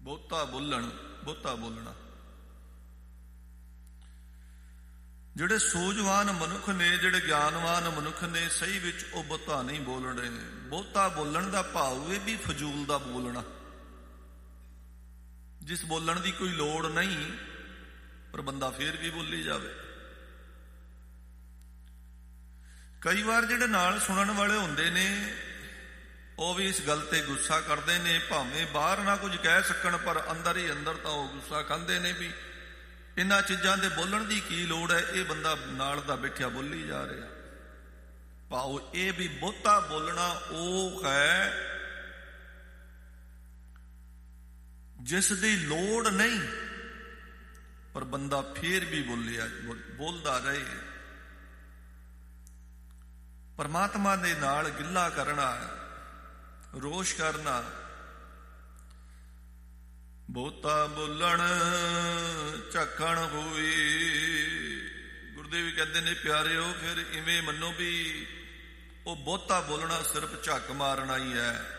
ਬਹੁਤਾ ਬੋਲਣ, ਬਹੁਤਾ ਬੋਲਣਾ। ਜਿਹੜੇ ਸੂਝਵਾਨ ਮਨੁੱਖ ਨੇ, ਜਿਹੜੇ ਗਿਆਨਵਾਨ ਮਨੁੱਖ ਨੇ, ਸਹੀ ਵਿੱਚ ਉਹ ਬਹੁਤਾ ਨਹੀਂ ਬੋਲ ਰਹੇ। ਬਹੁਤਾ ਬੋਲਣ ਦਾ ਭਾਵ ਇਹ ਵੀ ਫਜ਼ੂਲ ਦਾ ਬੋਲਣਾ, ਜਿਸ ਬੋਲਣ ਦੀ ਕੋਈ ਲੋੜ ਨਹੀਂ ਪਰ ਬੰਦਾ ਫੇਰ ਵੀ ਬੋਲੀ ਜਾਵੇ। ਕਈ ਵਾਰ ਜਿਹੜੇ ਨਾਲ ਸੁਣਨ ਵਾਲੇ ਹੁੰਦੇ ਨੇ ਉਹ ਵੀ ਇਸ ਗੱਲ ਤੇ ਗੁੱਸਾ ਕਰਦੇ ਨੇ, ਭਾਵੇਂ ਬਾਹਰ ਨਾ ਕੁਝ ਕਹਿ ਸਕਣ ਪਰ ਅੰਦਰ ਹੀ ਅੰਦਰ ਤਾਂ ਉਹ ਗੁੱਸਾ ਖਾਂਦੇ ਨੇ ਵੀ ਇਹਨਾਂ ਚੀਜ਼ਾਂ ਦੇ ਬੋਲਣ ਦੀ ਕੀ ਲੋੜ ਹੈ, ਇਹ ਬੰਦਾ ਨਾਲ ਦਾ ਬੈਠਿਆ ਬੋਲੀ ਜਾ ਰਿਹਾ। ਭਾਵ ਇਹ ਵੀ ਬਹੁਤਾ ਬੋਲਣਾ ਉਹ ਹੈ ਜਿਸ ਦੀ ਲੋੜ ਨਹੀਂ ਪਰ ਬੰਦਾ ਫੇਰ ਵੀ ਬੋਲਦਾ ਰਹੇ। ਪਰਮਾਤਮਾ ਦੇ ਨਾਲ ਗਿਲਾ ਕਰਨਾ, ਰੋਸ਼ ਕਰਨਾ। ਬਹੁਤਾ ਬੋਲਣ ਝਾਕਣ ਹੋਈ। ਗੁਰਦੇਵ ਵੀ ਕਹਿੰਦੇ ਨੇ, ਪਿਆਰਿਓ ਫਿਰ ਇਵੇਂ ਮੰਨੋ ਵੀ ਉਹ ਬਹੁਤਾ ਬੋਲਣਾ ਸਿਰਫ ਝੱਕ ਮਾਰਨਾ ਹੀ ਹੈ।